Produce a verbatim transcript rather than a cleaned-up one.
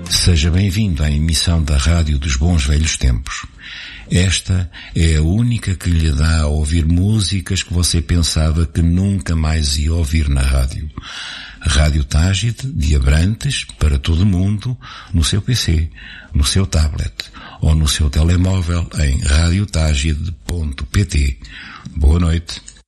Seja bem-vindo à emissão da Rádio dos Bons Velhos Tempos. Esta é a única que lhe dá a ouvir músicas que você pensava que nunca mais ia ouvir na rádio. Rádio Tágide de Abrantes para todo mundo, no seu P C, no seu tablet ou no seu telemóvel em rádio tágide ponto pt. Boa noite.